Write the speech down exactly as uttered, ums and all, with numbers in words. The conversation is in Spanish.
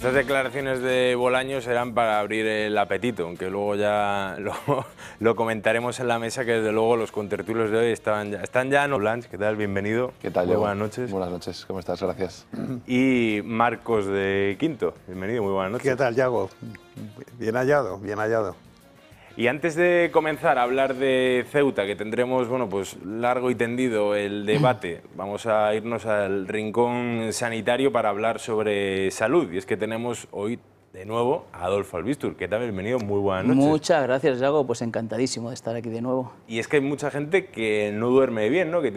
Estas declaraciones de Bolaños eran para abrir el apetito, aunque luego ya lo, lo comentaremos en la mesa, que desde luego los contertulios de hoy están ya, están ya no. Blanch, ¿qué tal? Bienvenido. ¿Qué tal, Muy Diego? buenas noches. Buenas noches, ¿cómo estás? Gracias. Y Marcos de Quinto, bienvenido, muy buenas noches. ¿Qué tal, Yago? Bien hallado, bien hallado. Y antes de comenzar a hablar de Ceuta, que tendremos, bueno, pues largo y tendido el debate, vamos a irnos al rincón sanitario para hablar sobre salud. Y es que tenemos hoy de nuevo a Adolfo Albistur. ¿Qué tal? Bienvenido, muy buenas noches. Muchas gracias, Yago, pues encantadísimo de estar aquí de nuevo. Y es que hay mucha gente que no duerme bien, ¿no? Que